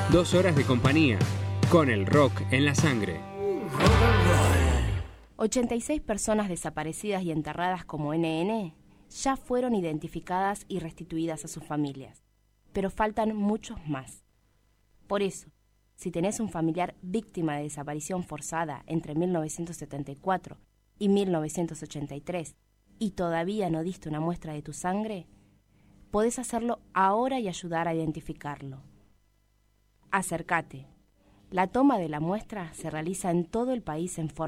2 horas de compañía, con el rock en la sangre. 86 personas desaparecidas y enterradas como NN ya fueron identificadas y restituidas a sus familias, pero faltan muchos más. Por eso, si tenés un familiar víctima de desaparición forzada entre 1974 y 1983 y todavía no diste una muestra de tu sangre, podés hacerlo ahora y ayudar a identificarlo. Acércate. La toma de la muestra se realiza en todo el país en forma